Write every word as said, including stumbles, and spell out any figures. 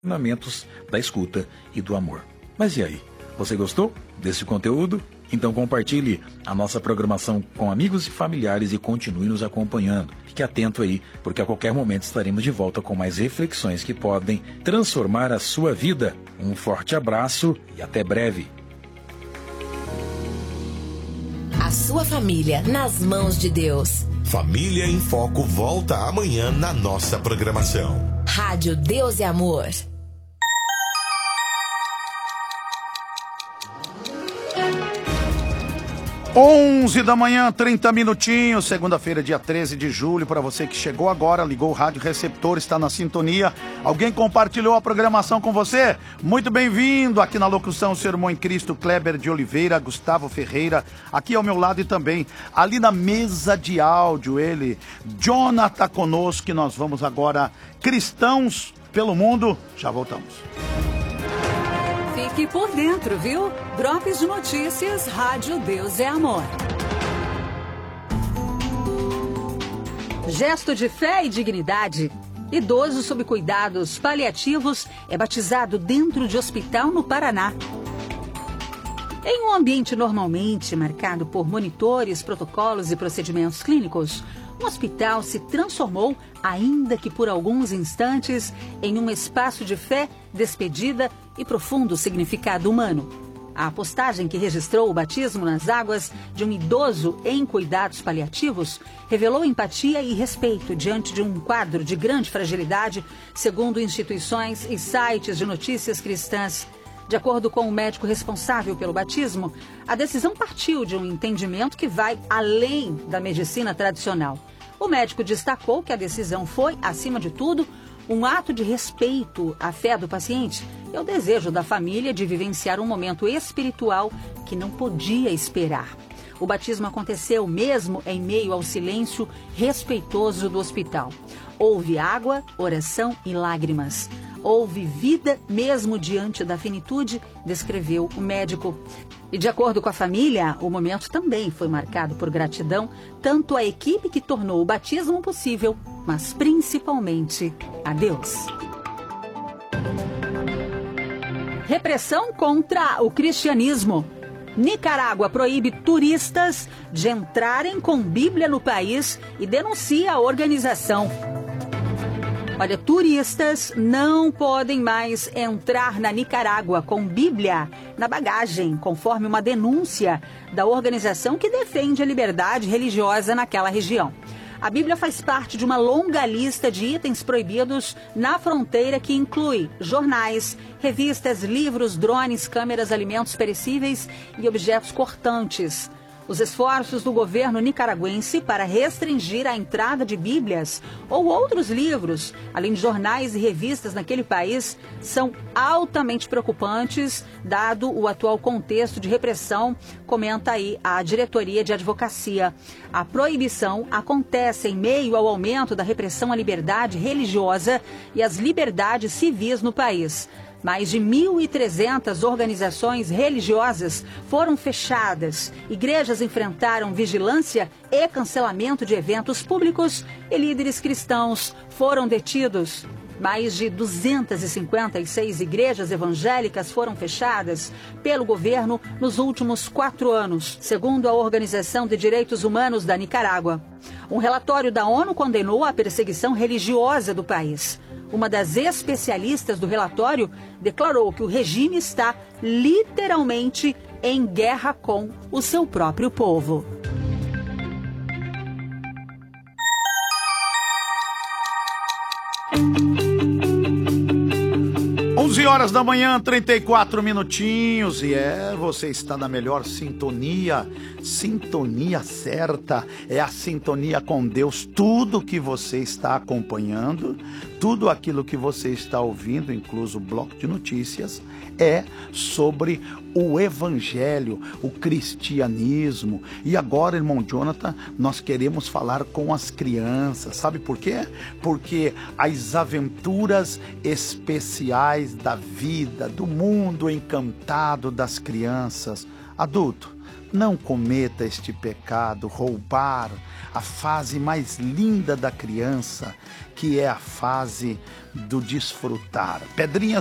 ensinamentos da escuta e do amor. Mas e aí? Você gostou desse conteúdo? Então compartilhe a nossa programação com amigos e familiares e continue nos acompanhando. Fique atento aí, porque a qualquer momento estaremos de volta com mais reflexões que podem transformar a sua vida. Um forte abraço e até breve. A sua família nas mãos de Deus. Família em Foco volta amanhã na nossa programação. Rádio Deus e Amor. onze da manhã, trinta minutinhos, segunda-feira, dia treze de julho. Para você que chegou agora, ligou o rádio receptor, está na sintonia. Alguém compartilhou a programação com você? Muito bem-vindo. Aqui na locução, seu irmão em Cristo, Kleber de Oliveira, Gustavo Ferreira. Aqui ao meu lado e também ali na mesa de áudio, ele, Jonathan conosco, que nós vamos agora, Cristãos pelo Mundo. Já voltamos. Fique por dentro, viu? Drops de notícias, Rádio Deus é Amor. Gesto de fé e dignidade. Idoso sob cuidados paliativos é batizado dentro de hospital no Paraná. Em um ambiente normalmente marcado por monitores, protocolos e procedimentos clínicos, um hospital se transformou, ainda que por alguns instantes, em um espaço de fé, despedida e profundo significado humano. A postagem que registrou o batismo nas águas de um idoso em cuidados paliativos revelou empatia e respeito diante de um quadro de grande fragilidade, segundo instituições e sites de notícias cristãs. De acordo com o médico responsável pelo batismo, a decisão partiu de um entendimento que vai além da medicina tradicional. O médico destacou que a decisão foi, acima de tudo, um ato de respeito à fé do paciente e ao desejo da família de vivenciar um momento espiritual que não podia esperar. O batismo aconteceu mesmo em meio ao silêncio respeitoso do hospital. Houve água, oração e lágrimas. Houve vida mesmo diante da finitude, descreveu o médico. E de acordo com a família, o momento também foi marcado por gratidão, tanto à equipe que tornou o batismo possível, mas principalmente a Deus. Repressão contra o cristianismo. Nicarágua proíbe turistas de entrarem com Bíblia no país e denuncia a organização. Olha, turistas não podem mais entrar na Nicarágua com Bíblia na bagagem, conforme uma denúncia da organização que defende a liberdade religiosa naquela região. A Bíblia faz parte de uma longa lista de itens proibidos na fronteira que inclui jornais, revistas, livros, drones, câmeras, alimentos perecíveis e objetos cortantes. Os esforços do governo nicaragüense para restringir a entrada de Bíblias ou outros livros, além de jornais e revistas naquele país, são altamente preocupantes, dado o atual contexto de repressão, comenta aí a Diretoria de Advocacia. A proibição acontece em meio ao aumento da repressão à liberdade religiosa e às liberdades civis no país. Mais de mil e trezentas organizações religiosas foram fechadas, igrejas enfrentaram vigilância e cancelamento de eventos públicos e líderes cristãos foram detidos. Mais de duzentas e cinquenta e seis igrejas evangélicas foram fechadas pelo governo nos últimos quatro anos, segundo a Organização de Direitos Humanos da Nicarágua. Um relatório da ONU condenou a perseguição religiosa do país. Uma das especialistas do relatório declarou que o regime está literalmente em guerra com o seu próprio povo. onze horas da manhã, trinta e quatro minutinhos, e é, você está na melhor sintonia, sintonia certa, é a sintonia com Deus. Tudo que você está acompanhando, tudo aquilo que você está ouvindo, incluso o bloco de notícias, é sobre o evangelho, o cristianismo. E agora, irmão Jonathan, nós queremos falar com as crianças. Sabe por quê? Porque as aventuras especiais da vida, do mundo encantado das crianças. Adulto, não cometa este pecado, roubar a fase mais linda da criança, que é a fase do desfrutar. Pedrinhas